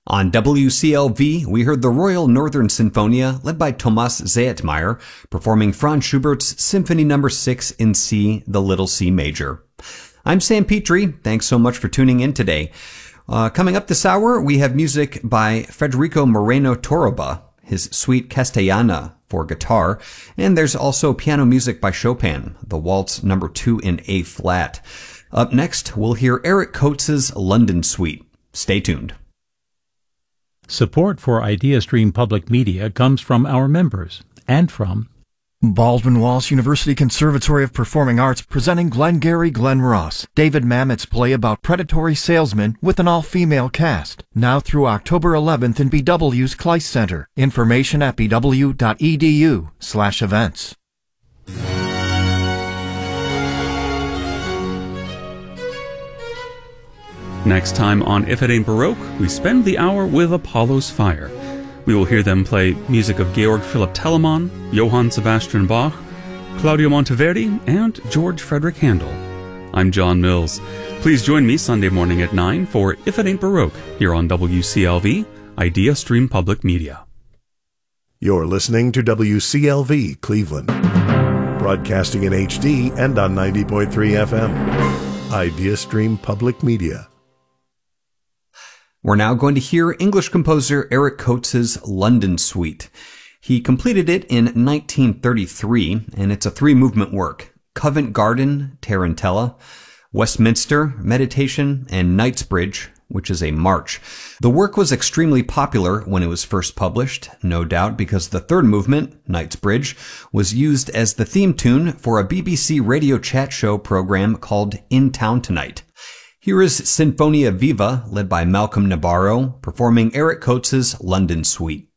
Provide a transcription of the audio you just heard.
On WCLV, we heard the Royal Northern Sinfonia, led by Thomas Zehetmeier, performing Franz Schubert's Symphony No. 6 in C, the Little C Major. I'm Sam Petrie. Thanks so much for tuning in today. Coming up this hour, we have music by Federico Moreno Torroba, his Suite Castellana for guitar, and there's also piano music by Chopin, the Waltz No. 2 in A flat. Up next, we'll hear Eric Coates' London Suite. Stay tuned. Support for IdeaStream Public Media comes from our members and from Baldwin Wallace University Conservatory of Performing Arts presenting Glengarry Glen Ross, David Mamet's play about predatory salesmen with an all-female cast. Now through October 11th in BW's Kleist Center. Information at bw.edu/events. Next time on If It Ain't Baroque, we spend the hour with Apollo's Fire. We will hear them play music of Georg Philipp Telemann, Johann Sebastian Bach, Claudio Monteverdi, and George Frederick Handel. I'm John Mills. Please join me Sunday morning at 9 for If It Ain't Baroque here on WCLV, IdeaStream Public Media. You're listening to WCLV Cleveland, broadcasting in HD and on 90.3 FM. IdeaStream Public Media. We're now going to hear English composer Eric Coates' London Suite. He completed it in 1933, and it's a three-movement work: Covent Garden, Tarantella, Westminster, Meditation, and Knightsbridge, which is a march. The work was extremely popular when it was first published, no doubt because the third movement, Knightsbridge, was used as the theme tune for a BBC radio chat show program called In Town Tonight. Here is Sinfonia Viva, led by Malcolm Nabarro, performing Eric Coates' London Suite.